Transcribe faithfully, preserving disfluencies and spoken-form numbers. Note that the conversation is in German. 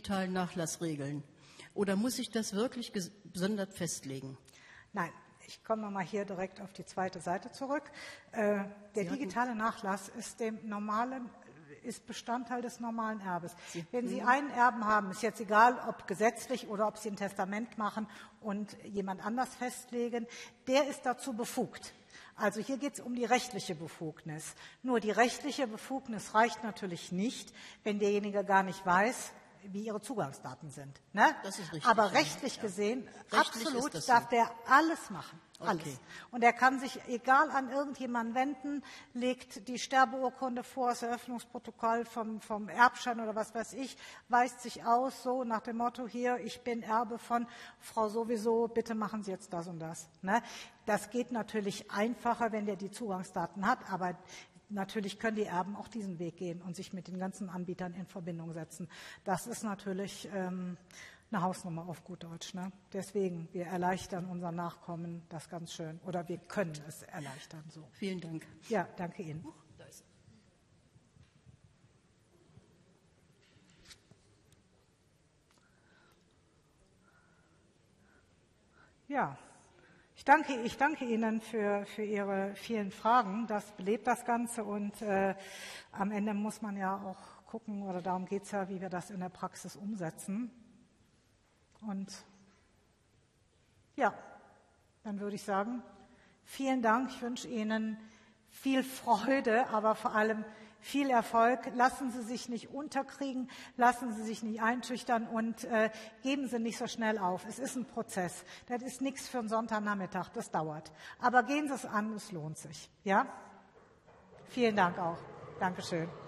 digitalen Nachlass regeln? Oder muss ich das wirklich gesondert festlegen? Nein, ich komme nochmal hier direkt auf die zweite Seite zurück. Äh, der Sie digitale Nachlass ist dem normalen ist Bestandteil des normalen Erbes. Sie, Wenn Sie mhm. einen Erben haben, ist jetzt egal, ob gesetzlich oder ob Sie ein Testament machen und jemand anders festlegen, der ist dazu befugt. Also hier geht es um die rechtliche Befugnis. Nur die rechtliche Befugnis reicht natürlich nicht, wenn derjenige gar nicht weiß, wie ihre Zugangsdaten sind. Ne? Das ist richtig. Aber rechtlich ja. gesehen, rechtlich absolut darf so. der alles machen. Alles. Okay. Und er kann sich egal an irgendjemanden wenden, legt die Sterbeurkunde vor, das Eröffnungsprotokoll vom, vom Erbschein oder was weiß ich, weist sich aus, so nach dem Motto, hier, ich bin Erbe von Frau sowieso, bitte machen Sie jetzt das und das. Ne? Das geht natürlich einfacher, wenn der die Zugangsdaten hat, aber natürlich können die Erben auch diesen Weg gehen und sich mit den ganzen Anbietern in Verbindung setzen. Das ist natürlich ähm, eine Hausnummer auf gut Deutsch. Ne? Deswegen, wir erleichtern unseren Nachkommen das ganz schön. Oder wir können es erleichtern. So. Vielen Dank. Ja, danke Ihnen. Huch, da ist Ja. Ich danke, ich danke Ihnen für, für Ihre vielen Fragen. Das belebt das Ganze und äh, am Ende muss man ja auch gucken, oder darum geht es ja, wie wir das in der Praxis umsetzen. Und ja, dann würde ich sagen, vielen Dank. Ich wünsche Ihnen viel Freude, aber vor allem viel Erfolg. Lassen Sie sich nicht unterkriegen, lassen Sie sich nicht einschüchtern und äh, geben Sie nicht so schnell auf. Es ist ein Prozess. Das ist nichts für einen Sonntagnachmittag, das dauert. Aber gehen Sie es an, es lohnt sich. Ja? Vielen Dank auch. Dankeschön.